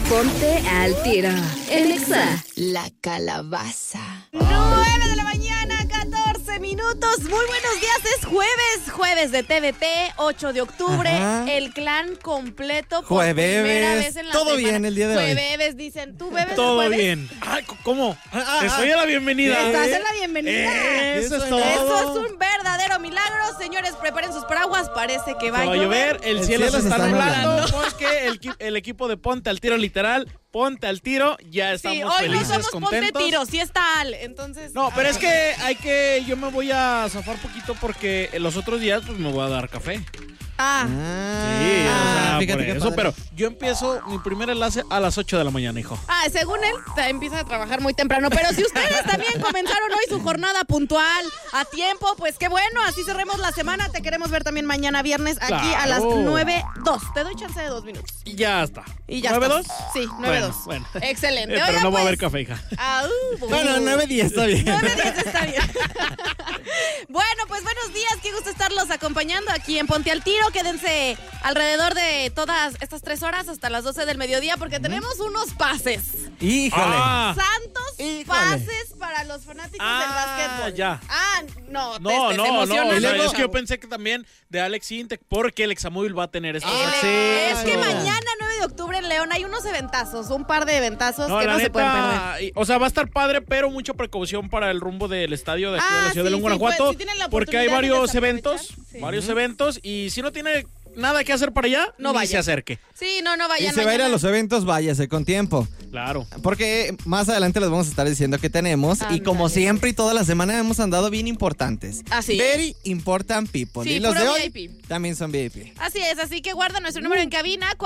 Ponte al tiro. En Exa. La calabaza. 9 de la mañana, 14 minutos. Muy buenos días, es jueves de TVT, 8 de octubre. Ajá. El clan completo por Jueves. primera vez en la Todo semana. bien el día de hoy. Jueves, dicen, ¿tú bebes Todo jueves? bien. Ay, ¿cómo? Te doy la bienvenida. Estás en la bienvenida. Eso es todo. Eso es un verdadero milagro. Señores, preparen sus paraguas. Parece que va a llover. El cielo se está nublando. nublando porque el equipo de Ponte al Tiro, literal, Ponte al Tiro, ya estamos Sí, hoy no felices, somos contentos. Ponte Tiro, sí está Al. Entonces. No, pero es que yo me voy a zafar poquito porque los otros días pues me voy a dar café. Ah. Sí, o sea, fíjate por qué eso, padre. pero yo empiezo mi primer enlace a las 8 de la mañana, hijo. Según él, empieza a trabajar muy temprano. Pero si ustedes también comenzaron hoy su jornada puntual, a tiempo, pues qué bueno, así cerremos la semana. Te queremos ver también mañana viernes aquí a las Claro. 9:02. Te doy chance de 2 minutos. Y ya está. Y ya ¿9-2? está. Sí, 9:02. Bueno. Excelente. Pero Oigan, no va a pues, haber café, hija. Bueno, 9:10 está bien. 9:10 está bien. Bueno, pues buenos días. Qué gusto estarlos acompañando aquí en Ponte al Tiro. Quédense alrededor de todas estas 3 horas hasta las 12 del mediodía porque tenemos unos pases. Híjole. Santos Híjole. pases para los fanáticos del básquetbol. Ya. No, No, te no, emocionas, o sea, chavo. es que yo pensé que también de Alex Intec, porque el Examóvil va a tener estos Es que Claro. mañana, 9 de octubre, en León, hay unos eventazos, un par de eventazos que la no se pueden perder. O sea, va a estar padre, pero mucha precaución para el rumbo del estadio de aquí de la ciudad de León, sí, Guanajuato, pues, si tienen la porque hay oportunidad de varios desaprovechar, eventos, sí. varios eventos, y si no tiene nada que hacer para allá, No ni vaya. se acerque. Sí, no Y vayan se va a ir a mañana. los eventos, váyase con tiempo. Claro. Porque más adelante les vamos a estar diciendo que tenemos. Y como Ándale. siempre y toda la semana hemos andado bien importantes. Así es. Very important people. Sí, y los puro de hoy VIP. también son VIP. Así es, así que guarda nuestro número en cabina,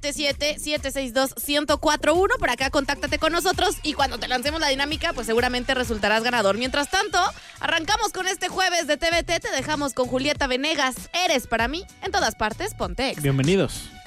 477-762-1041. Por acá, contáctate con nosotros y cuando te lancemos la dinámica, pues seguramente resultarás ganador. Mientras tanto, arrancamos con este jueves de TVT, te dejamos con Julieta Venegas. Eres para mí, en todas partes, Ponte Exa. Bienvenidos.